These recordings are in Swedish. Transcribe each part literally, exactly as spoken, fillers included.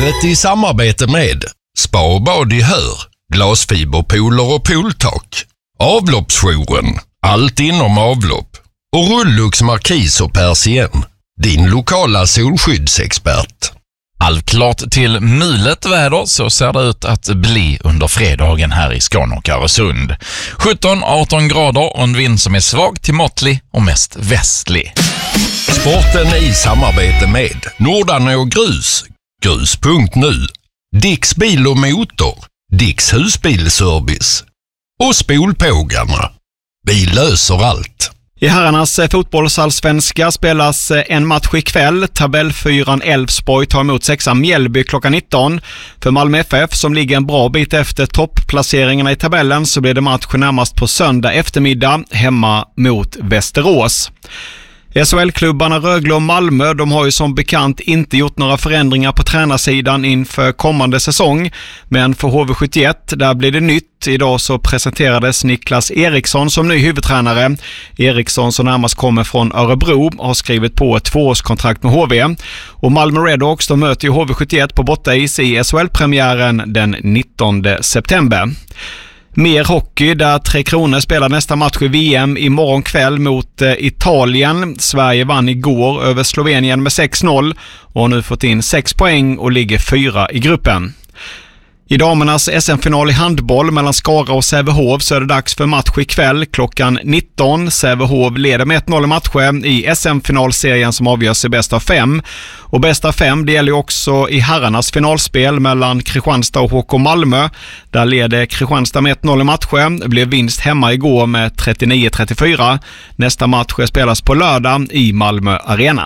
Vädret i samarbete med Spa och bad i Hör, glasfiberpooler och pooltak. Avloppsjouren, allt inom avlopp. Och Rullux Markis och Persien, din lokala solskyddsexpert. Halvklart till mulet väder, så ser det ut att bli under fredagen här i Skåne och Öresund. sjutton arton grader och en vind som är svag till måttlig och mest västlig. Sporten i samarbete med Nordarna och Grus, grus punkt nu, Dicks bil och motor, Dicks husbilservice och Spolpågarna. Vi löser allt. I herrarnas fotbollsallsvenska spelas en match ikväll. Tabellfyran Elfsborg tar emot sexan Mjällby klockan nitton. För Malmö F F, som ligger en bra bit efter toppplaceringarna i tabellen, så blir det match närmast på söndag eftermiddag hemma mot Västerås. S H L-klubbarna Rögle och Malmö, de har ju som bekant inte gjort några förändringar på tränarsidan inför kommande säsong. Men för H V sjuttioett, där blir det nytt. Idag så presenterades Niklas Eriksson som ny huvudtränare. Eriksson, som närmast kommer från Örebro, har skrivit på ett tvåårskontrakt med H V. Och Malmö Redhawks, de möter ju H V sjuttioett på bortais i S H L-premiären den nittonde september. Mer hockey, där Tre Kronor spelar nästa match i V M imorgon kväll mot eh, Italien. Sverige vann igår över Slovenien med sex noll och har nu fått in sex poäng och ligger fyra i gruppen. I damernas S M-final i handboll mellan Skara och Sävehof så är det dags för match ikväll klockan nitton. Sävehof leder med ett noll i matchen i S M-finalserien som avgörs i bäst av fem. Och bäst av fem, det gäller också i herrarnas finalspel mellan Kristianstad och H K Malmö. Där leder Kristianstad med ett noll i matchen. Det blev vinst hemma igår med trettionio trettiofyra. Nästa match spelas på lördag i Malmö Arena.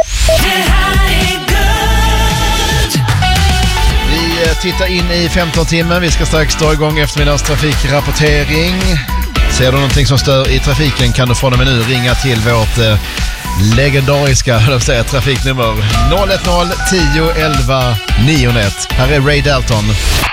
Titta in i femton timmen. Vi ska strax dra igång eftermiddagens trafikrapportering. Ser du någonting som stör i trafiken kan du från och med nu ringa till vårt eh, legendariska jag säga, trafiknummer noll ett noll tio elva nio ett. Här är Ray Dalton.